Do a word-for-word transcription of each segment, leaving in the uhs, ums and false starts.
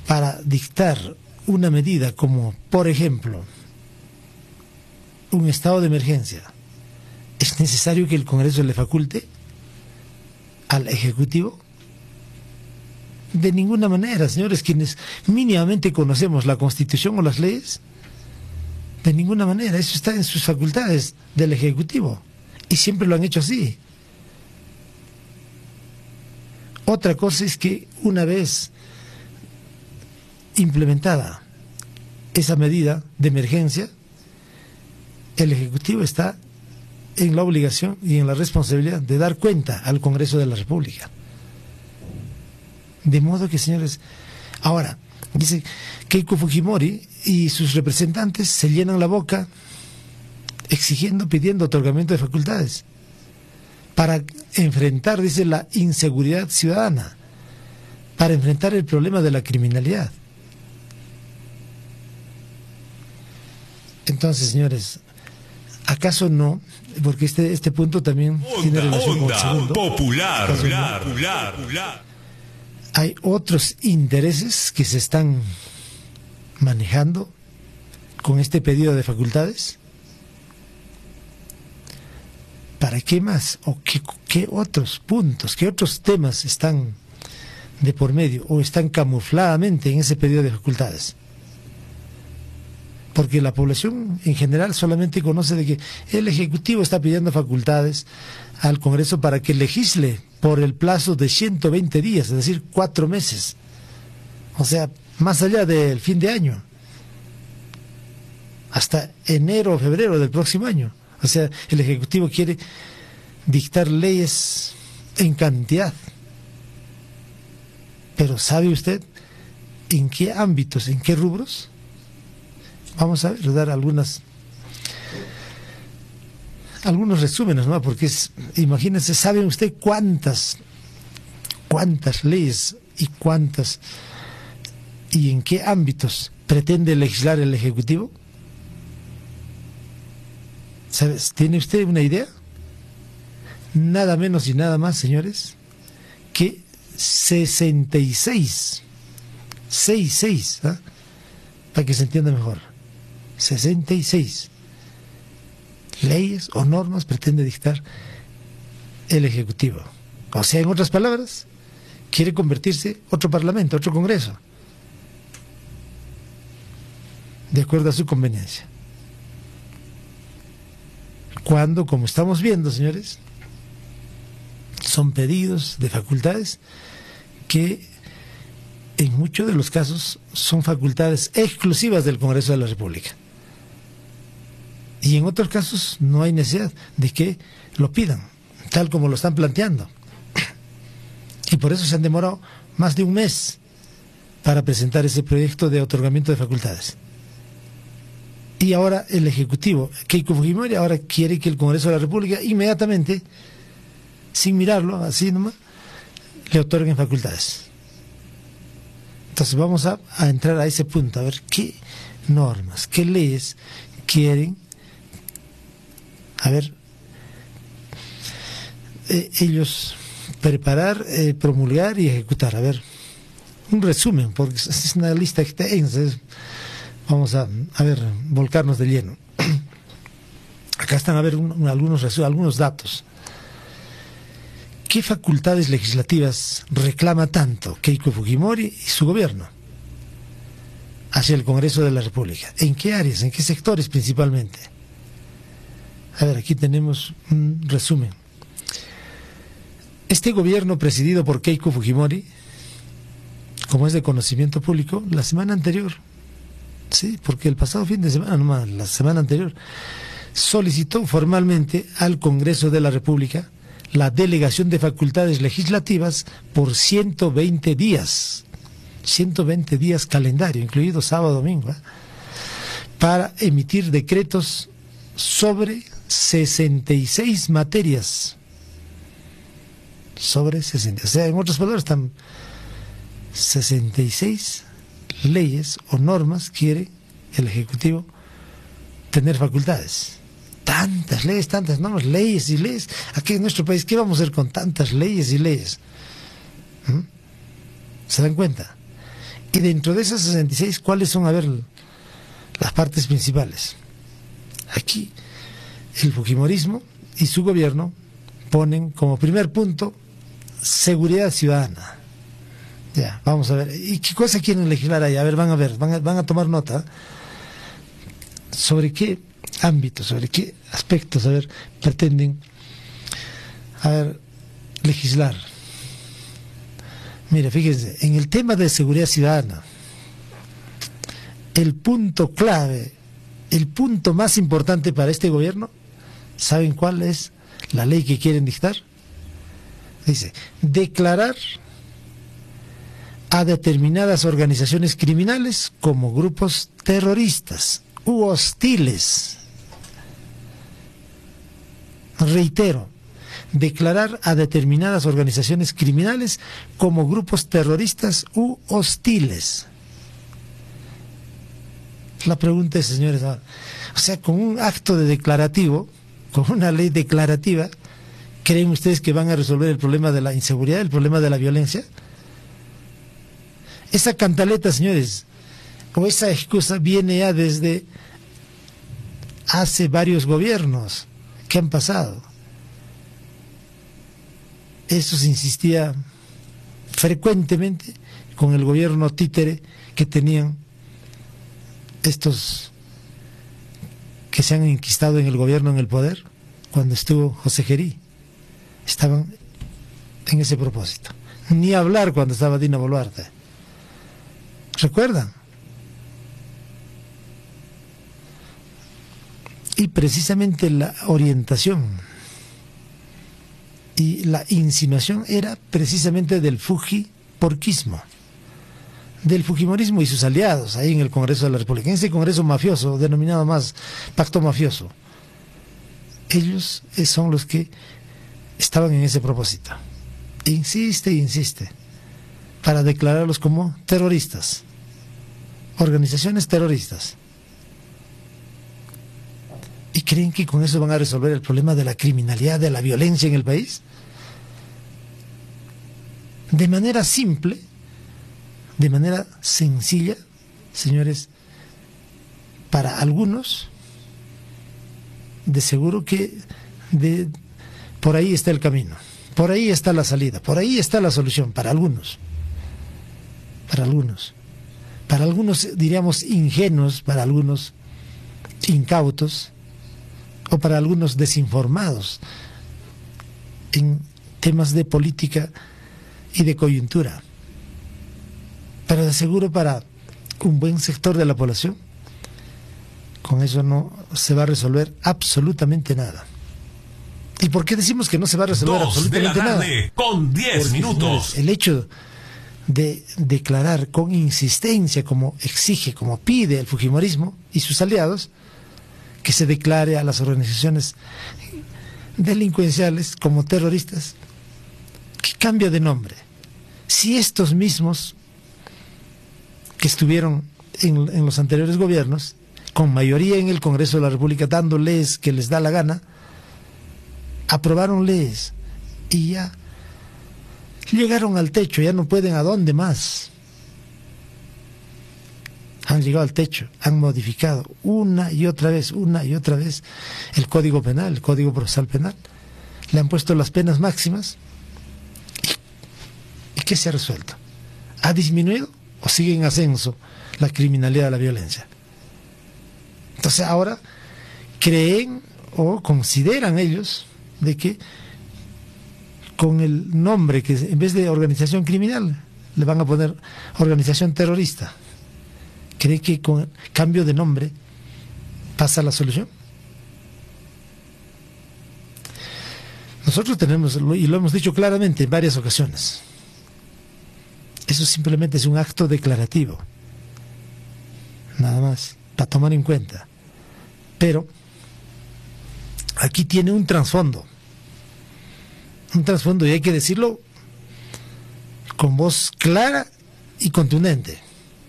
para dictar una medida como, por ejemplo, un estado de emergencia, ¿es necesario que el Congreso le faculte al Ejecutivo? De ninguna manera, señores, quienes mínimamente conocemos la Constitución o las leyes, de ninguna manera, eso está en sus facultades del Ejecutivo, y siempre lo han hecho así. Otra cosa es que una vez implementada esa medida de emergencia, el Ejecutivo está en la obligación y en la responsabilidad de dar cuenta al Congreso de la República. De modo que, señores, ahora, dice Keiko Fujimori y sus representantes se llenan la boca exigiendo, pidiendo otorgamiento de facultades para enfrentar, dice, la inseguridad ciudadana, para enfrentar el problema de la criminalidad. Entonces, señores, ¿acaso no? Porque este, este punto también onda, tiene relación con el segundo. Popular, popular, popular, popular. Hay otros intereses que se están manejando con este pedido de facultades. ¿Para qué más? ¿O qué, qué otros puntos, qué otros temas están de por medio o están camufladamente en ese pedido de facultades? Porque la población en general solamente conoce de que el Ejecutivo está pidiendo facultades al Congreso para que legisle por el plazo de ciento veinte días, es decir, cuatro meses. O sea, más allá del fin de año, hasta enero o febrero del próximo año. O sea, el Ejecutivo quiere dictar leyes en cantidad. Pero ¿sabe usted en qué ámbitos, en qué rubros? Vamos a ver, dar algunas algunos resúmenes, ¿no? Porque es, imagínense, ¿sabe usted cuántas cuántas leyes y cuántas y en qué ámbitos pretende legislar el Ejecutivo? ¿Sabes? ¿Tiene usted una idea? Nada menos y nada más, señores, que sesenta y seis, sesenta y seis, ¿eh? Para que se entienda mejor, sesenta y seis leyes o normas pretende dictar el Ejecutivo. O sea, en otras palabras, quiere convertirse otro parlamento, otro Congreso, de acuerdo a su conveniencia. Cuando, como estamos viendo, señores, son pedidos de facultades que en muchos de los casos son facultades exclusivas del Congreso de la República. Y en otros casos no hay necesidad de que lo pidan, tal como lo están planteando. Y por eso se han demorado más de un mes para presentar ese proyecto de otorgamiento de facultades. Y ahora el Ejecutivo, Keiko Fujimori, ahora quiere que el Congreso de la República inmediatamente, sin mirarlo, así nomás, le otorguen facultades. Entonces vamos a, a entrar a ese punto, a ver qué normas, qué leyes quieren, a ver, eh, ellos preparar, eh, promulgar y ejecutar. A ver, un resumen, porque es una lista extensa. Vamos a, a ver, volcarnos de lleno. Acá están a ver un, un, algunos, algunos datos. ¿Qué facultades legislativas reclama tanto Keiko Fujimori y su gobierno hacia el Congreso de la República? ¿En qué áreas, en qué sectores principalmente? A ver, aquí tenemos un resumen. Este gobierno presidido por Keiko Fujimori, como es de conocimiento público, la semana anterior, sí, porque el pasado fin de semana, nomás, la semana anterior, solicitó formalmente al Congreso de la República la delegación de facultades legislativas por ciento veinte días, ciento veinte días calendario, incluido sábado, domingo, ¿eh? Para emitir decretos sobre sesenta y seis materias, sobre sesenta, o sea, en otras palabras, están sesenta y seis leyes o normas quiere el Ejecutivo tener facultades. Tantas leyes, tantas normas, leyes y leyes. Aquí en nuestro país, ¿qué vamos a hacer con tantas leyes y leyes? ¿Mm? ¿Se dan cuenta? Y dentro de esas sesenta y seis, ¿cuáles son, a ver, las partes principales? Aquí, el fujimorismo y su gobierno ponen como primer punto seguridad ciudadana. Ya, vamos a ver. ¿Y qué cosa quieren legislar ahí? A ver, van a ver, van a, van a tomar nota. ¿Sobre qué ámbitos, sobre qué aspectos, a ver, pretenden, a ver, legislar? Mire, fíjense, en el tema de seguridad ciudadana, el punto clave, el punto más importante para este gobierno, ¿saben cuál es la ley que quieren dictar? Dice, declarar a determinadas organizaciones criminales como grupos terroristas u hostiles. Reitero, declarar a determinadas organizaciones criminales como grupos terroristas u hostiles. La pregunta es, señores, o sea, con un acto de declarativo, con una ley declarativa, ¿creen ustedes que van a resolver el problema de la inseguridad, el problema de la violencia? Esa cantaleta, señores, o esa excusa viene ya desde hace varios gobiernos que han pasado. Eso se insistía frecuentemente con el gobierno títere que tenían estos que se han enquistado en el gobierno, en el poder, cuando estuvo José Gerí. Estaban en ese propósito. Ni hablar cuando estaba Dina Boluarte. ¿Recuerdan? Y precisamente la orientación y la insinuación era precisamente del fujiporquismo, del fujimorismo y sus aliados ahí en el Congreso de la República, en ese Congreso mafioso, denominado más pacto mafioso. Ellos son los que estaban en ese propósito. Insiste, insiste, para declararlos como terroristas, organizaciones terroristas. ¿Y creen que con eso van a resolver el problema de la criminalidad, de la violencia en el país? De manera simple, de manera sencilla, señores, para algunos, de seguro que de, por ahí está el camino, por ahí está la salida, por ahí está la solución, para algunos, para algunos, para algunos diríamos ingenuos, para algunos incautos, o para algunos desinformados en temas de política y de coyuntura. Pero de seguro para un buen sector de la población, con eso no se va a resolver absolutamente nada. ¿Y por qué decimos que no se va a resolver Dos absolutamente de la tarde, nada? con diez minutos. Señores, el hecho de declarar con insistencia, como exige, como pide el fujimorismo y sus aliados, que se declare a las organizaciones delincuenciales como terroristas, que cambie de nombre. Si estos mismos que estuvieron en, en los anteriores gobiernos, con mayoría en el Congreso de la República, dando leyes que les da la gana, aprobaron leyes y ya llegaron al techo, ya no pueden a dónde más. Han llegado al techo, han modificado una y otra vez, una y otra vez el Código Penal, el Código Procesal Penal. Le han puesto las penas máximas. ¿Y, y qué se ha resuelto? ¿Ha disminuido o sigue en ascenso la criminalidad, la violencia? Entonces ahora creen o consideran ellos de que con el nombre que en vez de organización criminal le van a poner organización terrorista. ¿Cree que con cambio de nombre pasa la solución? Nosotros tenemos, y lo hemos dicho claramente en varias ocasiones, eso simplemente es un acto declarativo, nada más, para tomar en cuenta. Pero aquí tiene un trasfondo, un trasfondo, y hay que decirlo con voz clara y contundente.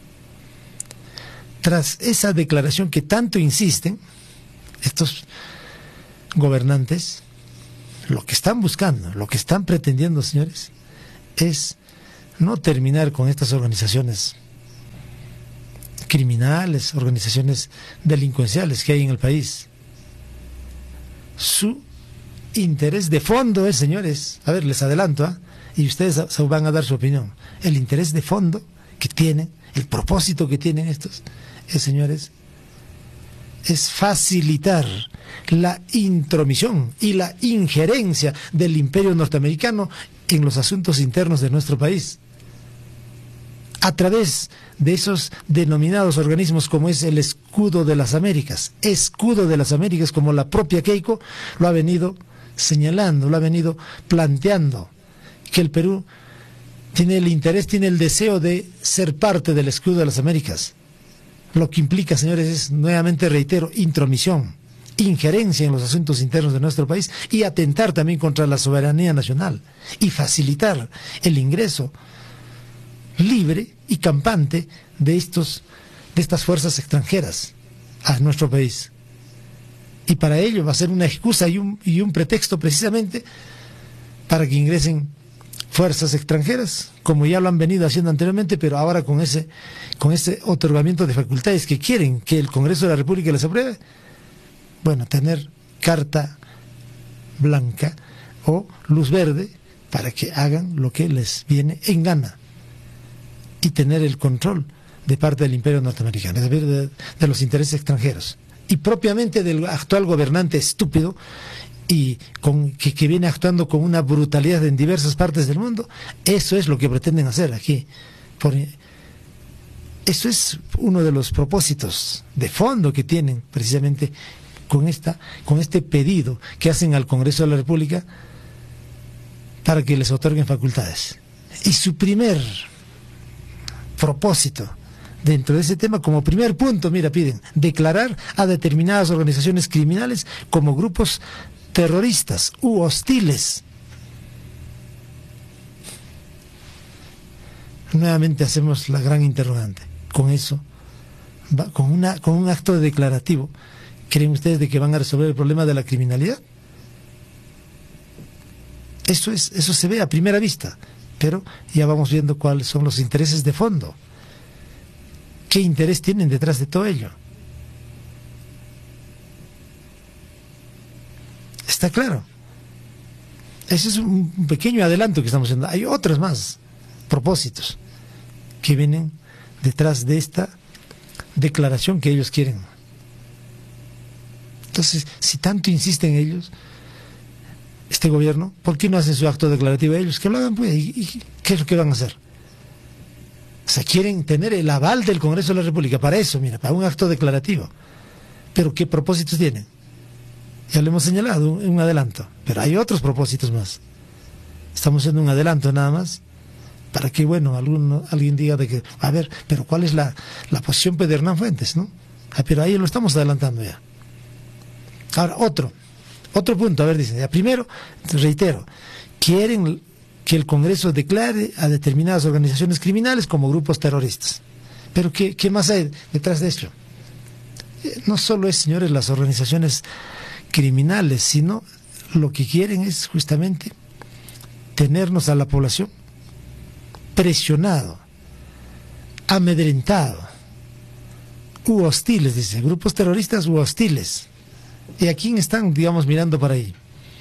Tras esa declaración que tanto insisten estos gobernantes, lo que están buscando, lo que están pretendiendo, señores, es no terminar con estas organizaciones criminales, organizaciones delincuenciales que hay en el país. Su interés de fondo es, señores, a ver, les adelanto, ¿eh? y ustedes van a dar su opinión. El interés de fondo que tienen, el propósito que tienen estos, es, señores, es facilitar la intromisión y la injerencia del imperio norteamericano en los asuntos internos de nuestro país, a través de esos denominados organismos como es el Escudo de las Américas, Escudo de las Américas, como la propia Keiko lo ha venido señalando, lo ha venido planteando, que el Perú tiene el interés, tiene el deseo de ser parte del Escudo de las Américas. Lo que implica, señores, es, nuevamente reitero, intromisión, injerencia en los asuntos internos de nuestro país y atentar también contra la soberanía nacional y facilitar el ingreso libre y campante de estos de estas fuerzas extranjeras a nuestro país. Y para ello va a ser una excusa y un, y un pretexto precisamente para que ingresen fuerzas extranjeras, como ya lo han venido haciendo anteriormente, pero ahora con ese con ese otorgamiento de facultades que quieren que el Congreso de la República les apruebe. Bueno, tener carta blanca o luz verde para que hagan lo que les viene en gana y tener el control de parte del imperio norteamericano, es decir, de, de los intereses extranjeros y propiamente del actual gobernante estúpido y con, que, que viene actuando con una brutalidad en diversas partes del mundo. Eso es lo que pretenden hacer aquí. Por, eso es uno de los propósitos de fondo que tienen precisamente con esta, con este pedido que hacen al Congreso de la República para que les otorguen facultades. Y su primer propósito dentro de ese tema, como primer punto, mira, piden declarar a determinadas organizaciones criminales como grupos terroristas u hostiles. Nuevamente hacemos la gran interrogante. Con eso, con una, con un acto declarativo, ¿creen ustedes de que van a resolver el problema de la criminalidad? Eso es, eso se ve a primera vista, pero ya vamos viendo cuáles son los intereses de fondo. ¿Qué interés tienen detrás de todo ello? Está claro. Ese es un pequeño adelanto que estamos haciendo. Hay otros más propósitos que vienen detrás de esta declaración que ellos quieren. Entonces, si tanto insisten ellos, este gobierno, ¿por qué no hacen su acto declarativo ellos? Que lo hagan, pues, ¿y, y qué es lo que van a hacer? O sea, quieren tener el aval del Congreso de la República para eso, mira, para un acto declarativo. Pero ¿qué propósitos tienen? Ya lo hemos señalado, un, un adelanto, pero hay otros propósitos más. Estamos haciendo un adelanto nada más, para que, bueno, alguno, alguien diga de que, a ver, pero ¿cuál es la, la posición de Hernán Fuentes, no? Ah, pero ahí lo estamos adelantando ya. Ahora, otro, otro punto, a ver, dicen, ya primero, reitero, quieren que el Congreso declare a determinadas organizaciones criminales como grupos terroristas. Pero ¿qué, qué más hay detrás de esto? Eh, no solo es, señores, las organizaciones criminales, sino lo que quieren es justamente tenernos a la población presionado, amedrentado, u hostiles, dice, grupos terroristas u hostiles. ¿Y a quién están, digamos, mirando para ahí?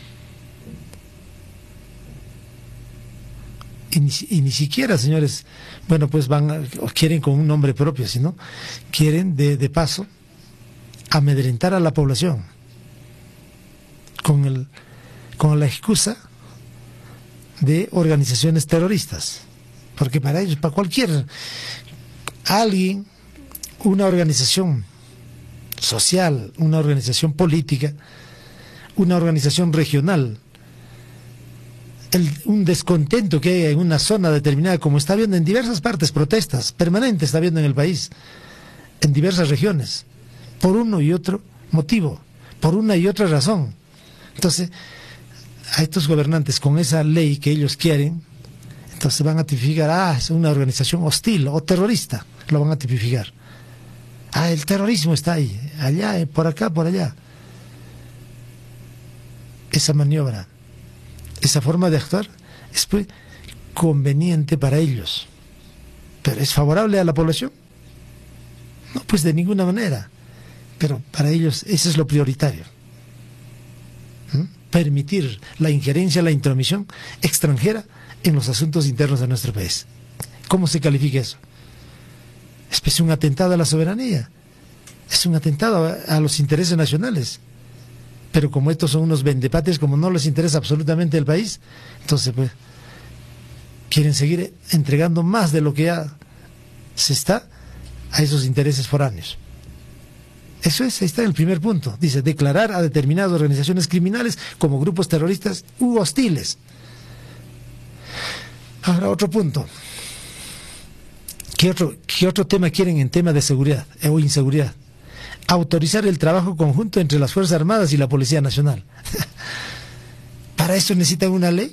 Y ni, y ni siquiera, señores, bueno, pues van, a, o quieren con un nombre propio, sino quieren de, de paso amedrentar a la población con el con la excusa de organizaciones terroristas, porque para ellos, para cualquier alguien, una organización social, una organización política, una organización regional, el, un descontento que hay en una zona determinada, como está habiendo en diversas partes, protestas permanentes está habiendo en el país, en diversas regiones, por uno y otro motivo, por una y otra razón. Entonces, a estos gobernantes, con esa ley que ellos quieren, entonces van a tipificar, ah, es una organización hostil o terrorista, lo van a tipificar. Ah, el terrorismo está ahí, allá, por acá, por allá. Esa maniobra, esa forma de actuar es pues conveniente para ellos, pero ¿es favorable a la población? No, pues de ninguna manera. Pero para ellos eso es lo prioritario. ¿Mm? Permitir la injerencia, la intromisión extranjera en los asuntos internos de nuestro país. ¿Cómo se califica eso? Es un atentado a la soberanía. Es un atentado a, a los intereses nacionales. Pero como estos son unos vendepatrias, como no les interesa absolutamente el país, entonces pues quieren seguir entregando más de lo que ya se está a esos intereses foráneos. Eso es, ahí está el primer punto. Dice, declarar a determinadas organizaciones criminales como grupos terroristas u hostiles. Ahora, otro punto. ¿Qué otro, qué otro tema quieren en tema de seguridad o inseguridad? Autorizar el trabajo conjunto entre las Fuerzas Armadas y la Policía Nacional. ¿Para eso necesitan una ley?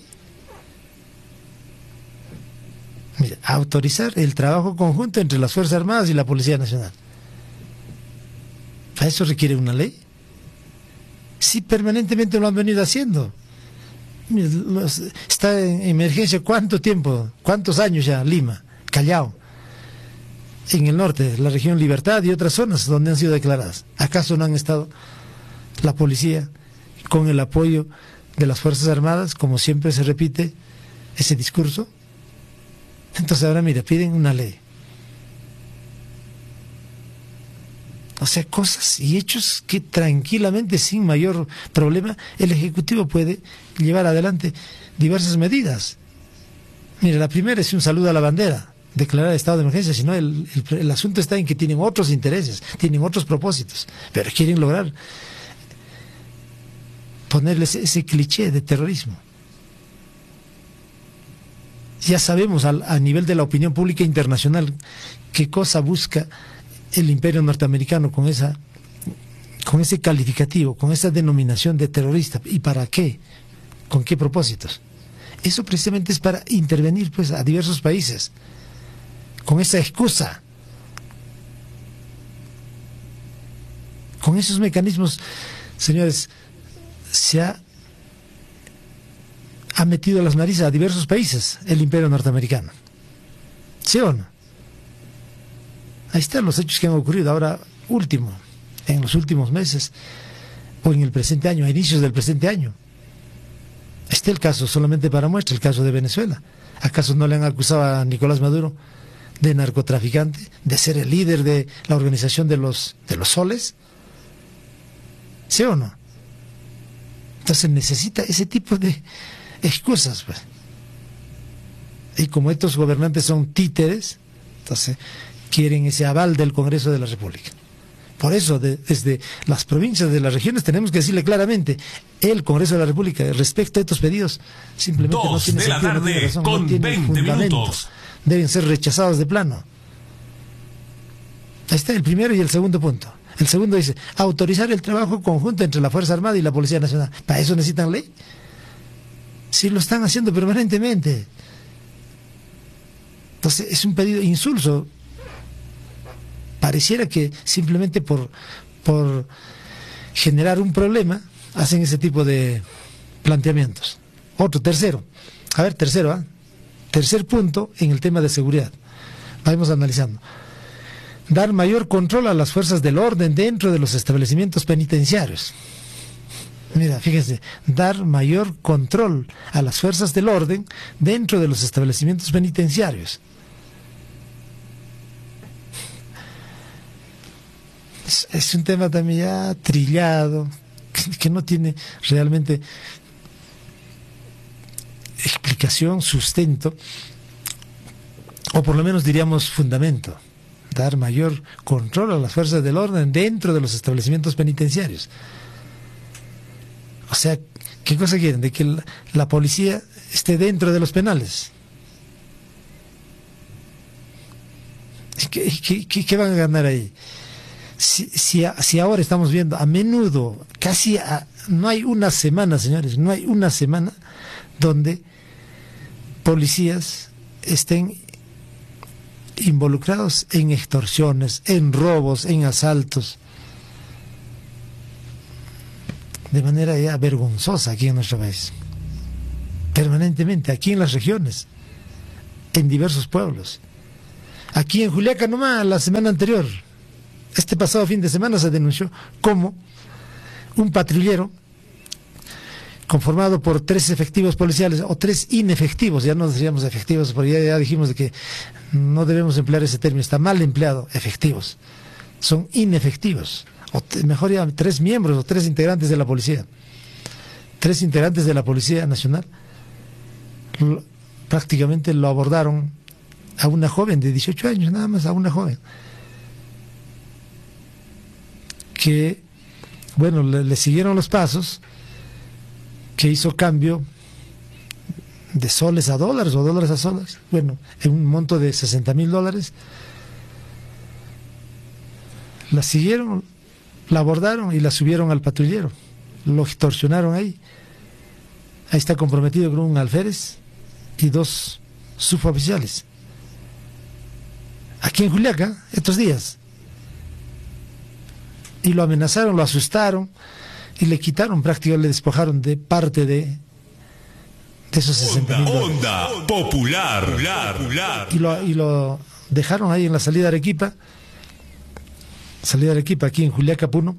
Mira, autorizar el trabajo conjunto entre las Fuerzas Armadas y la Policía Nacional. ¿Para eso requiere una ley? Sí, permanentemente lo han venido haciendo. Mira, los, está en emergencia, ¿cuánto tiempo? ¿Cuántos años ya? Lima, Callao, en el norte, la región Libertad y otras zonas donde han sido declaradas. ¿Acaso no han estado la policía con el apoyo de las Fuerzas Armadas, como siempre se repite ese discurso? Entonces ahora mira, piden una ley. O sea, cosas y hechos que tranquilamente, sin mayor problema, el Ejecutivo puede llevar adelante diversas medidas. Mira, la primera es un saludo a la bandera, declarar estado de emergencia, sino el, el, el asunto está en que tienen otros intereses, tienen otros propósitos, pero quieren lograr ponerles ese cliché de terrorismo. Ya sabemos a, a nivel de la opinión pública internacional qué cosa busca el imperio norteamericano con esa con ese calificativo, con esa denominación de terrorista. ¿Y para qué? ¿Con qué propósitos? Eso precisamente es para intervenir pues a diversos países con esa excusa, con esos mecanismos. Señores, se ha, ha metido las narices a diversos países el imperio norteamericano. ¿Sí o no? Ahí están los hechos que han ocurrido ahora último, en los últimos meses, o en el presente año, a inicios del presente año. Este es el caso, solamente para muestra, el caso de Venezuela. ¿Acaso no le han acusado a Nicolás Maduro de narcotraficante, de ser el líder de la organización de los, de los soles? ¿Sí o no? Entonces necesita ese tipo de excusas, pues. Y como estos gobernantes son títeres, entonces quieren ese aval del Congreso de la República. Por eso, de, desde las provincias, de las regiones, tenemos que decirle claramente, el Congreso de la República, respecto a estos pedidos, simplemente no tiene sentido, no tiene razón, no tiene fundamentos, deben ser rechazados de plano. Ahí está el primero y el segundo punto. El segundo dice, autorizar el trabajo conjunto entre la Fuerza Armada y la Policía Nacional. ¿Para eso necesitan ley? Si lo están haciendo permanentemente. Entonces, es un pedido insulso. Pareciera que simplemente por, por generar un problema hacen ese tipo de planteamientos. Otro, tercero. A ver, tercero, ¿eh? Tercer punto en el tema de seguridad. Vamos analizando. Dar mayor control a las fuerzas del orden dentro de los establecimientos penitenciarios. Mira, fíjense, dar mayor control a las fuerzas del orden dentro de los establecimientos penitenciarios. Es, es un tema también ya trillado, que, que no tiene realmente explicación, sustento, o por lo menos diríamos fundamento. Dar mayor control a las fuerzas del orden dentro de los establecimientos penitenciarios. O sea, ¿qué cosa quieren? De que la, la policía esté dentro de los penales. ¿Qué, qué, qué, qué van a ganar ahí? Si, si, si ahora estamos viendo a menudo, casi a, no hay una semana, señores, no hay una semana donde policías estén involucrados en extorsiones, en robos, en asaltos, de manera ya vergonzosa aquí en nuestro país, permanentemente, aquí en las regiones, en diversos pueblos. Aquí en Juliaca nomás, la semana anterior, Este pasado fin de semana se denunció cómo un patrullero conformado por tres efectivos policiales o tres inefectivos, ya no decíamos efectivos, porque ya, ya dijimos de que no debemos emplear ese término, está mal empleado, efectivos, son inefectivos, o mejor ya tres miembros o tres integrantes de la policía, tres integrantes de la Policía Nacional, lo, prácticamente lo abordaron a una joven de dieciocho años, nada más, a una joven, que, bueno, le, le siguieron los pasos, que hizo cambio de soles a dólares o dólares a soles, bueno, en un monto de sesenta mil dólares. La siguieron, la abordaron y la subieron al patrullero, lo extorsionaron ahí. Ahí está comprometido con un alférez y dos suboficiales. Aquí en Juliaca, estos días. Y lo amenazaron, lo asustaron y le quitaron, prácticamente le despojaron de parte de, de esos sesenta mil dólares. Onda popular, popular. Y lo, y lo dejaron ahí en la salida de Arequipa, salida de Arequipa, aquí en Juliaca, Puno.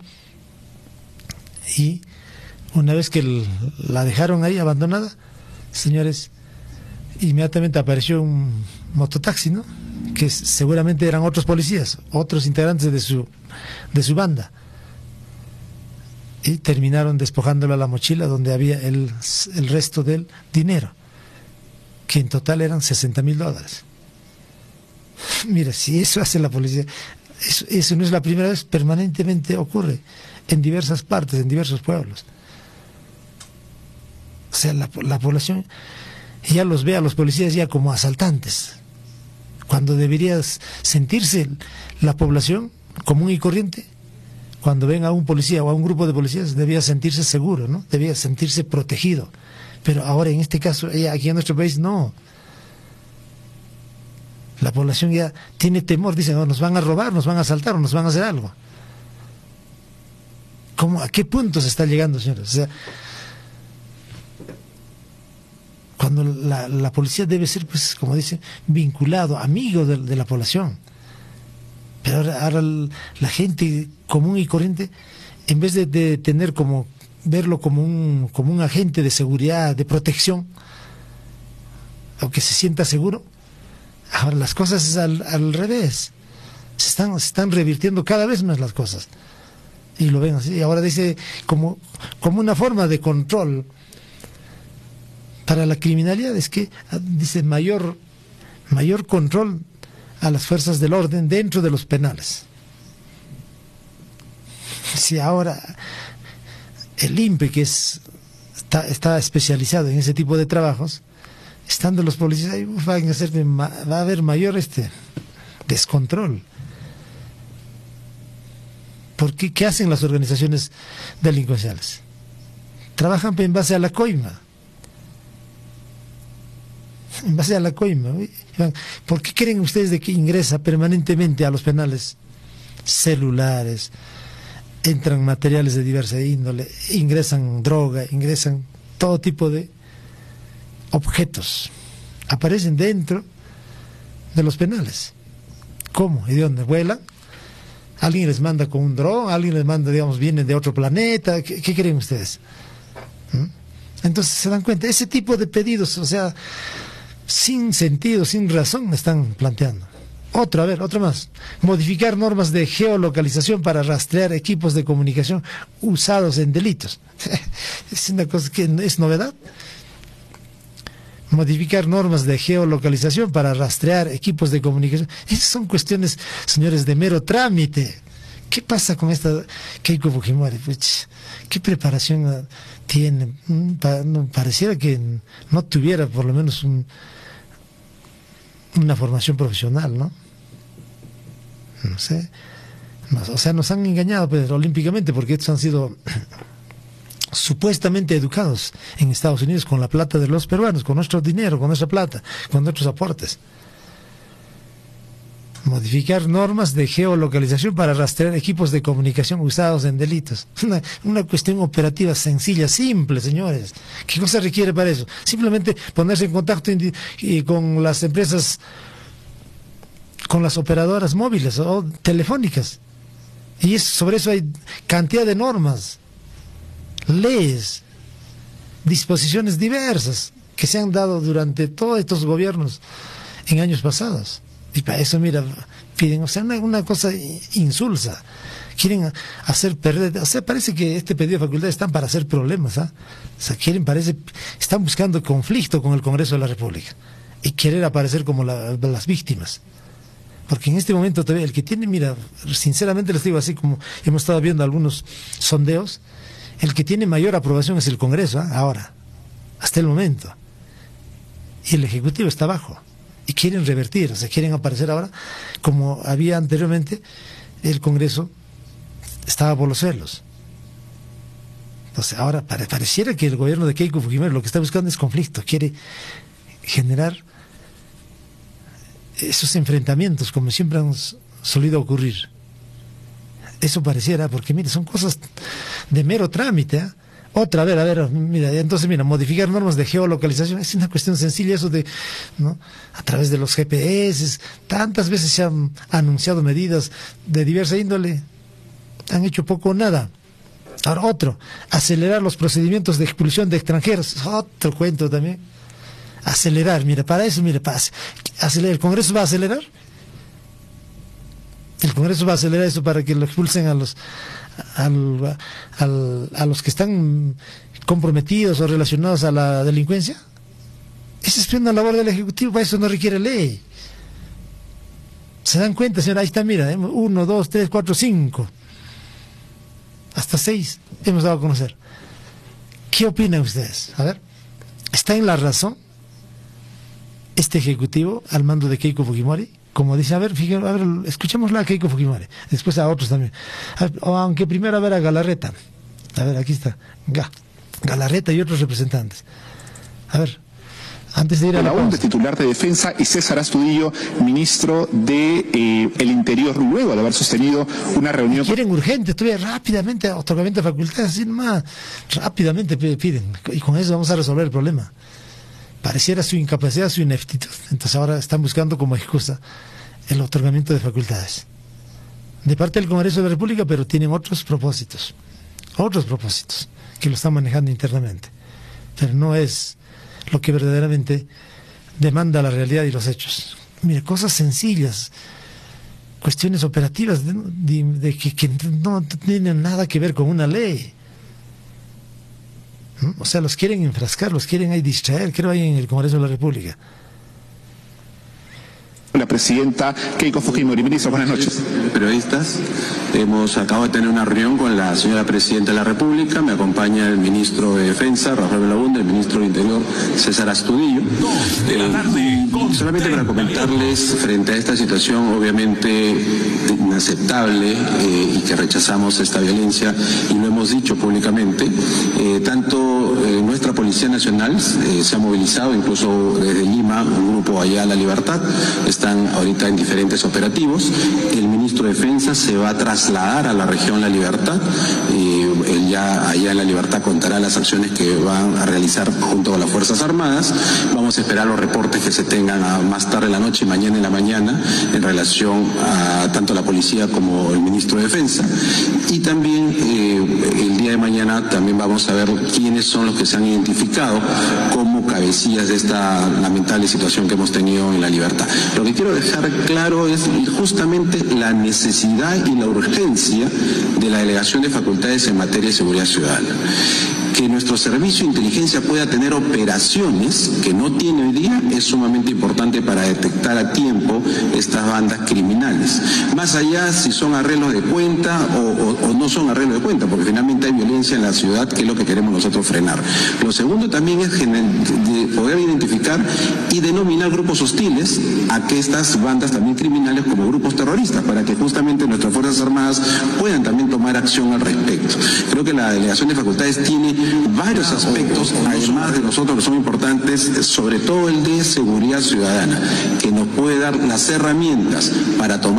Y una vez que el, la dejaron ahí abandonada, señores, inmediatamente apareció un mototaxi, ¿no? Que seguramente eran otros policías, otros integrantes de su, de su banda. Y terminaron despojándole a la mochila donde había el, el resto del dinero, que en total eran sesenta mil dólares. Mira, si eso hace la policía, eso, eso no es la primera vez, permanentemente ocurre en diversas partes, en diversos pueblos. O sea, la, la población ya los ve a los policías ya como asaltantes, cuando debería sentirse la población común y corriente. Cuando ven a un policía o a un grupo de policías, debía sentirse seguro, ¿no? Debía sentirse protegido. Pero ahora, en este caso, aquí en nuestro país, no. La población ya tiene temor, dicen, oh, nos van a robar, nos van a asaltar, o nos van a hacer algo. ¿Cómo, ¿A qué punto se está llegando, señores? O sea, cuando la, la policía debe ser, pues, como dicen, vinculado, amigo de, de la población. Pero ahora, ahora la gente común y corriente, en vez de, de tener como, verlo como un, como un agente de seguridad, de protección, o que se sienta seguro, ahora las cosas es al, al revés. Se están, se están revirtiendo cada vez más las cosas. Y lo ven así. Y ahora dice, como, como una forma de control para la criminalidad, es que dice mayor, mayor control a las fuerzas del orden dentro de los penales. Si ahora el I N P E, que es, está, está especializado en ese tipo de trabajos, estando los policías ahí, van a hacer, va a haber mayor este descontrol. Porque ¿qué hacen las organizaciones delincuenciales? Trabajan en base a la coima. En base a la coima. ¿Por qué creen ustedes de que ingresa permanentemente a los penales celulares, entran materiales de diversa índole, ingresan droga, ingresan todo tipo de objetos, aparecen dentro de los penales? ¿Cómo? ¿Y de dónde? ¿Vuelan? ¿Alguien les manda con un dron? ¿Alguien les manda, digamos, vienen de otro planeta? ¿Qué, qué creen ustedes? ¿Mm? Entonces se dan cuenta, ese tipo de pedidos, o sea, sin sentido, sin razón, están planteando. Otro, a ver, otro más. Modificar normas de geolocalización para rastrear equipos de comunicación usados en delitos. Es una cosa que es novedad. Modificar normas de geolocalización para rastrear equipos de comunicación. Esas son cuestiones, señores, de mero trámite. ¿Qué pasa con esta Keiko Fujimori? Pues, ¿qué preparación tiene? Pareciera que no tuviera por lo menos un, una formación profesional, ¿no? No sé. No, o sea, nos han engañado, pues, olímpicamente, porque estos han sido supuestamente educados en Estados Unidos con la plata de los peruanos, con nuestro dinero, con nuestra plata, con nuestros aportes. Modificar normas de geolocalización para rastrear equipos de comunicación usados en delitos. Una, una cuestión operativa sencilla, simple, señores. ¿Qué cosa requiere para eso? Simplemente ponerse en contacto y con las empresas, con las operadoras móviles o telefónicas. Y es, sobre eso hay cantidad de normas, leyes, disposiciones diversas que se han dado durante todos estos gobiernos en años pasados. Y para eso, mira, piden, o sea, una, una cosa insulsa. Quieren hacer perder, o sea, parece que este pedido de facultades están para hacer problemas, ¿ah? O sea, quieren, parece, están buscando conflicto con el Congreso de la República y querer aparecer como la, las víctimas. Porque en este momento todavía el que tiene, mira, sinceramente les digo, así como hemos estado viendo algunos sondeos, el que tiene mayor aprobación es el Congreso, ¿ah? Ahora, hasta el momento. Y el Ejecutivo está abajo. Y quieren revertir, o sea, quieren aparecer ahora, como había anteriormente, el Congreso estaba por los suelos. Entonces, ahora pare, pareciera que el gobierno de Keiko Fujimori lo que está buscando es conflicto, quiere generar esos enfrentamientos como siempre han solido ocurrir. Eso pareciera, porque mire, son cosas de mero trámite, ¿eh? Otra, a ver, a ver, mira, entonces mira, modificar normas de geolocalización es una cuestión sencilla, eso de, ¿no? A través de los G P S, tantas veces se han anunciado medidas de diversa índole, han hecho poco o nada. Ahora otro, acelerar los procedimientos de expulsión de extranjeros, otro cuento también. Acelerar, mira, para eso, mira, para acelerar, ¿el Congreso va a acelerar? El Congreso va a acelerar eso para que lo expulsen a los al, al, a los que están comprometidos o relacionados a la delincuencia. Esa es una labor del Ejecutivo, para eso no requiere ley. ¿Se dan cuenta, señora? Ahí está, mira, uno, dos, tres, cuatro, cinco, hasta seis hemos dado a conocer. ¿Qué opinan ustedes? A ver, ¿está en la razón este Ejecutivo al mando de Keiko Fujimori? Como dice, a ver, fíjense, a ver, escuchémosla a Keiko Fujimori, después a otros también. A, o aunque primero a ver a Galarreta. A ver, aquí está, Ga, Galarreta y otros representantes. A ver, antes de ir a la pausa. Titular de Defensa, y César Astudillo, ministro de eh, el Interior, luego de haber sostenido una reunión. Quieren urgente, todavía rápidamente, otorgamiento de facultades, así nomás, rápidamente piden, y con eso vamos a resolver el problema. Pareciera su incapacidad, su ineptitud. Entonces ahora están buscando como excusa el otorgamiento de facultades de parte del Congreso de la República, pero tienen otros propósitos, otros propósitos que lo están manejando internamente, pero no es lo que verdaderamente demanda la realidad y los hechos. Mire, cosas sencillas, cuestiones operativas de, de, de que, que no tienen nada que ver con una ley. O sea, los quieren enfrascar, los quieren ahí distraer, creo ahí en el Congreso de la República. La presidenta Keiko Fujimori. Ministro, buenas noches. Periodistas, hemos acabado de tener una reunión con la señora presidenta de la República, me acompaña el ministro de Defensa, Rafael Belaúnde, el ministro de Interior, César Astudillo. Eh, solamente para comentarles, frente a esta situación obviamente inaceptable eh, y que rechazamos esta violencia, y lo hemos dicho públicamente, eh, tanto eh, nuestra Policía Nacional eh, se ha movilizado, incluso desde Lima, un grupo allá a La Libertad, está están ahorita en diferentes operativos. El ministro de Defensa se va a trasladar a la región La Libertad y él ya allá en La Libertad contará las acciones que van a realizar junto con las Fuerzas Armadas. Vamos a esperar los reportes que se tengan a más tarde en la noche y mañana en la mañana en relación a tanto la policía como el ministro de Defensa. Y también eh, el día de mañana también vamos a ver quiénes son los que se han identificado como cabecillas de esta lamentable situación que hemos tenido en La Libertad. Lo que quiero dejar claro es justamente la necesidad y la urgencia de la delegación de facultades en materia de seguridad ciudadana. Que nuestro servicio de inteligencia pueda tener operaciones que no tiene hoy día es sumamente importante para detectar a tiempo estas bandas criminales. Más allá si son arreglos de cuenta o, o, o no son arreglos de cuenta, porque finalmente hay violencia en la ciudad, que es lo que queremos nosotros frenar. Lo segundo también es de poder identificar y denominar grupos hostiles a que estas bandas también criminales como grupos terroristas, para que justamente nuestras Fuerzas Armadas puedan también tomar acción al respecto. Creo que la delegación de facultades tiene varios aspectos, además de nosotros que son importantes, sobre todo el de seguridad ciudadana, que nos puede dar las herramientas para tomar posesión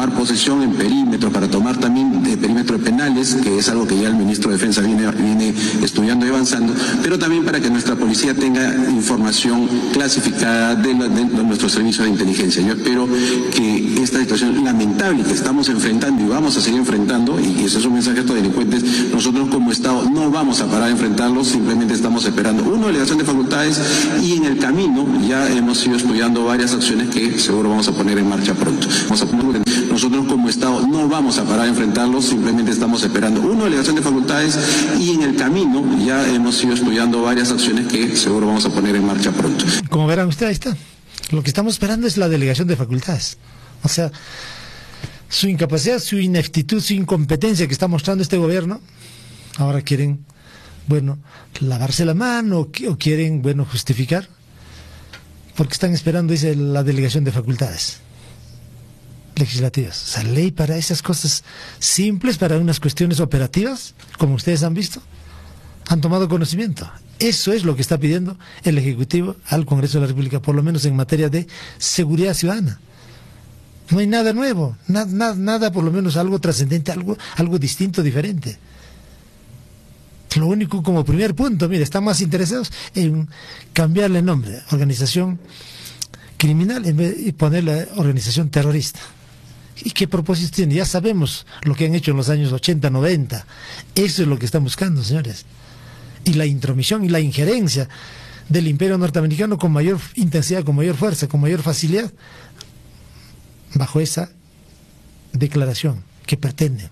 operación en perímetros, para tomar también de perímetros penales, que es algo que ya el ministro de Defensa viene, viene estudiando y avanzando, pero también para que nuestra policía tenga información clasificada de, la, de nuestro servicio de inteligencia. Yo espero que esta situación lamentable que estamos enfrentando y vamos a seguir enfrentando, y eso es un mensaje a estos delincuentes, nosotros como Estado no vamos a parar de enfrentarlos, simplemente estamos esperando una delegación de facultades y en el camino ya hemos ido estudiando varias acciones que seguro vamos a poner en marcha pronto. Vamos a poner, nosotros como Estado no vamos a parar de enfrentarlos, simplemente estamos esperando una delegación de facultades y en el camino ya hemos ido estudiando varias acciones que seguro vamos a poner en marcha pronto. Como verán ustedes, ahí está. Lo que estamos esperando es la delegación de facultades. O sea, su incapacidad, su ineptitud, su incompetencia que está mostrando este gobierno, ahora quieren, bueno, lavarse la mano o, o quieren, bueno, justificar, porque están esperando, dice, la delegación de facultades legislativas. O sea, ley para esas cosas simples, para unas cuestiones operativas, como ustedes han visto, han tomado conocimiento. Eso es lo que está pidiendo el Ejecutivo al Congreso de la República, por lo menos en materia de seguridad ciudadana. No hay nada nuevo, nada, nada, nada por lo menos algo trascendente, algo, algo distinto, diferente. Lo único, como primer punto, mire, están más interesados en cambiarle el nombre, organización criminal, en vez de ponerle organización terrorista. ¿Y qué propósito tiene? Ya sabemos lo que han hecho en los años ochenta, noventa. Eso es lo que están buscando, señores. Y la intromisión y la injerencia del imperio norteamericano con mayor intensidad, con mayor fuerza, con mayor facilidad, bajo esa declaración que pretende,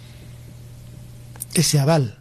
ese aval,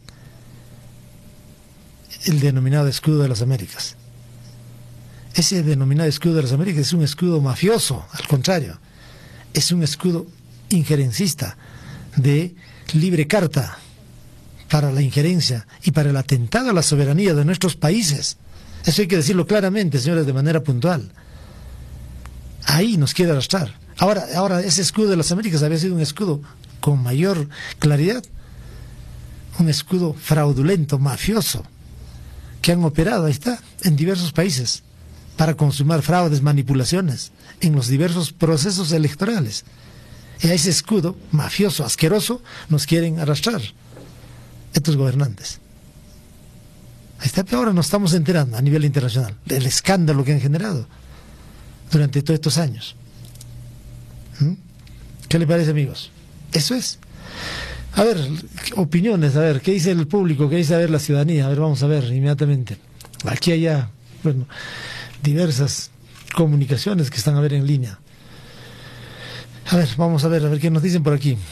el denominado escudo de las Américas. Ese denominado escudo de las Américas es un escudo mafioso, al contrario, es un escudo injerencista de libre carta para la injerencia y para el atentado a la soberanía de nuestros países. Eso hay que decirlo claramente, señores, de manera puntual. Ahí nos quiere arrastrar. Ahora, ahora ese escudo de las Américas había sido un escudo con mayor claridad, un escudo fraudulento, mafioso, que han operado, ahí está, en diversos países, para consumar fraudes, manipulaciones, en los diversos procesos electorales. Y a ese escudo mafioso, asqueroso, nos quieren arrastrar estos gobernantes. Ahí está, pero ahora nos estamos enterando a nivel internacional del escándalo que han generado durante todos estos años. ¿Mm? ¿Qué le parece, amigos? Eso es. A ver, opiniones, a ver, ¿qué dice el público? ¿Qué dice a ver la ciudadanía? A ver, vamos a ver inmediatamente. Aquí hay ya, bueno, diversas comunicaciones que están a ver en línea. A ver, vamos a ver, a ver qué nos dicen por aquí.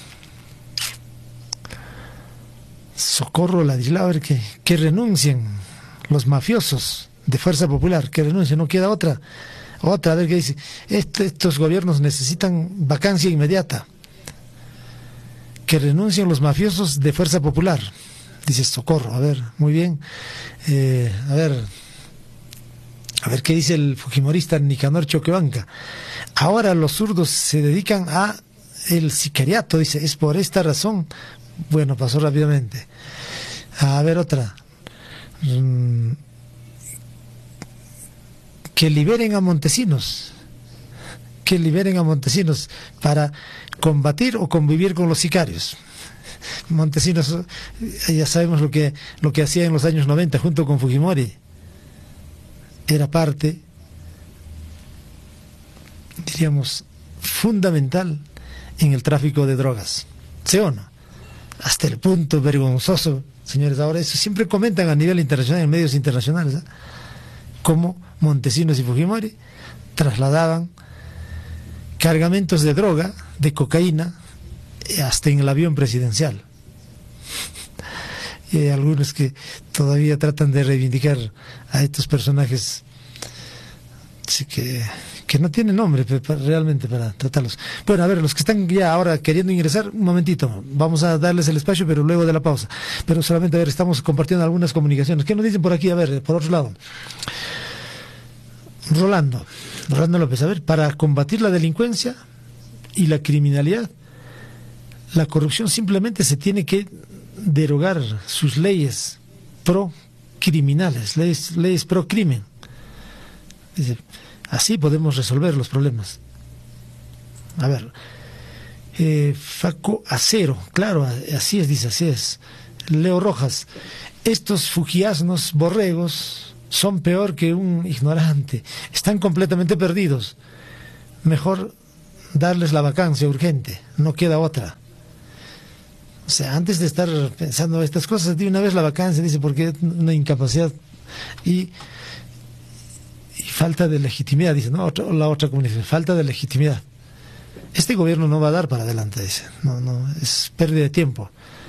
Socorro Ladislao, a ver que, que renuncien los mafiosos de Fuerza Popular, que renuncien, no queda otra. Otra, a ver qué dice. Este, estos gobiernos necesitan vacancia inmediata. Que renuncien los mafiosos de Fuerza Popular. Dice Socorro, a ver, muy bien. Eh, a ver, a ver qué dice el fujimorista Nicanor Choquebanca. Ahora los zurdos se dedican a el sicariato, dice, es por esta razón. Bueno, pasó rápidamente. A ver, otra. Mm, que liberen a Montesinos. Que liberen a Montesinos para combatir o convivir con los sicarios. Montesinos, ya sabemos lo que, lo que hacía en los años noventa junto con Fujimori. Era parte, diríamos, fundamental en el tráfico de drogas. ¿Sí o no? Hasta el punto vergonzoso, señores, ahora eso siempre comentan a nivel internacional, en medios internacionales, ¿eh? Cómo Montesinos y Fujimori trasladaban cargamentos de droga, de cocaína, hasta en el avión presidencial. Y hay algunos que todavía tratan de reivindicar a estos personajes, sí, que, que no tienen nombre realmente para tratarlos. Bueno, a ver, los que están ya ahora queriendo ingresar, un momentito, vamos a darles el espacio, pero luego de la pausa. Pero solamente, a ver, estamos compartiendo algunas comunicaciones. ¿Qué nos dicen por aquí? A ver, por otro lado. Rolando, Rolando López, a ver, para combatir la delincuencia y la criminalidad, la corrupción, simplemente se tiene que derogar sus leyes pro criminales, leyes, leyes pro crimen. Dice, así podemos resolver los problemas. A ver, Eh, Faco Acero, claro, así es, dice, así es. Leo Rojas, estos fujiasnos borregos son peor que un ignorante, están completamente perdidos. Mejor darles la vacancia urgente, no queda otra. O sea, antes de estar pensando estas cosas, de una vez la vacancia, dice, porque una incapacidad y, y falta de legitimidad, dice, ¿no? Otra, la otra comunicación, falta de legitimidad. Este gobierno no va a dar para adelante, dice, no, no, es pérdida de tiempo.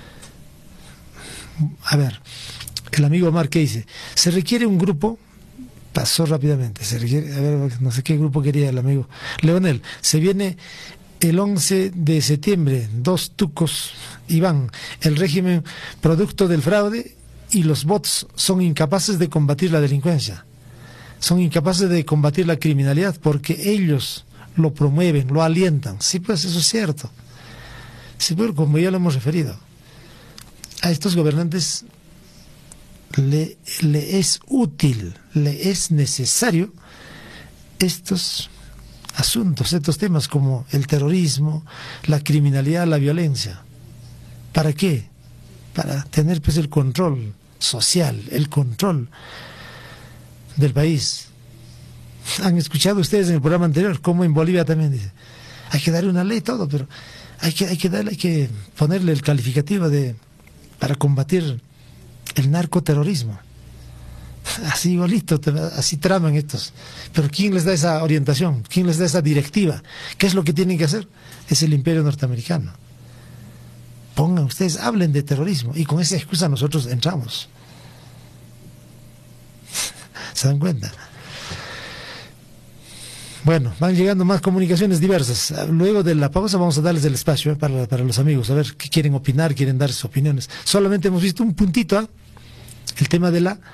A ver, el amigo Omar, ¿qué dice? Se requiere un grupo, pasó rápidamente, se requiere, a ver, no sé qué grupo quería el amigo Leonel, se viene el once de septiembre, dos tucos y van, el régimen producto del fraude y los bots son incapaces de combatir la delincuencia, son incapaces de combatir la criminalidad porque ellos lo promueven, lo alientan. Sí, pues eso es cierto. Sí, pero como ya lo hemos referido, a estos gobernantes le, le es útil, le es necesario estos asuntos, estos temas como el terrorismo, la criminalidad, la violencia. ¿Para qué? Para tener pues el control social, el control del país. Han escuchado ustedes en el programa anterior cómo en Bolivia también dice, hay que darle una ley todo, pero hay que, hay que darle, hay que ponerle el calificativo de para combatir el narcoterrorismo. Así igualito, así traman estos. Pero ¿quién les da esa orientación? ¿Quién les da esa directiva? ¿Qué es lo que tienen que hacer? Es el imperio norteamericano. Pongan ustedes, hablen de terrorismo y con esa excusa nosotros entramos. ¿Se dan cuenta? Bueno, van llegando más comunicaciones diversas. Luego de la pausa vamos a darles el espacio ¿eh? para, para los amigos, a ver qué quieren opinar, quieren dar sus opiniones. Solamente hemos visto un puntito, ¿eh? El tema de la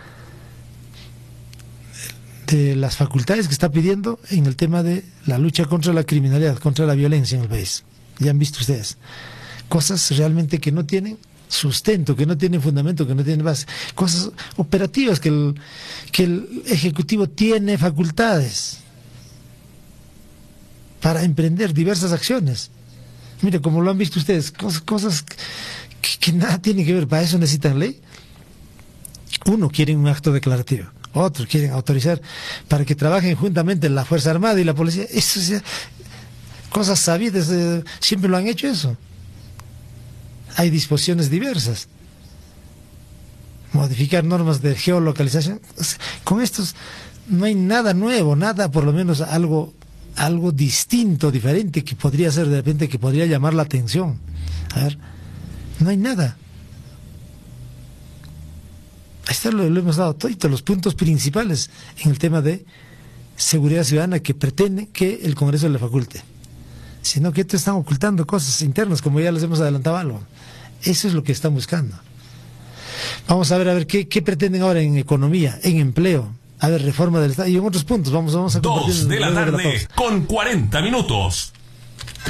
de las facultades que está pidiendo en el tema de la lucha contra la criminalidad, contra la violencia en el país. Ya han visto ustedes. Cosas realmente que no tienen sustento, que no tienen fundamento, que no tienen base. Cosas operativas que el, que el Ejecutivo tiene facultades para emprender diversas acciones. Mire, como lo han visto ustedes, cosas, cosas que, que nada tienen que ver, para eso necesitan ley. Uno, quieren un acto declarativo. Otros quieren autorizar para que trabajen juntamente la Fuerza Armada y la Policía. Eso es cosas sabidas, eh, siempre lo han hecho eso. Hay disposiciones diversas. Modificar normas de geolocalización. Con estos no hay nada nuevo, nada, por lo menos algo, algo distinto, diferente, que podría ser de repente, que podría llamar la atención. A ver, no hay nada. Ahí está, lo, lo hemos dado todos los puntos principales en el tema de seguridad ciudadana que pretende que el Congreso le faculte. Sino que estos están ocultando cosas internas, como ya les hemos adelantado algo. Eso es lo que están buscando. Vamos a ver, a ver, ¿qué, qué pretenden ahora en economía, en empleo? A ver, reforma del Estado y en otros puntos. Vamos, vamos a compartir. Dos de la tarde, con cuarenta minutos.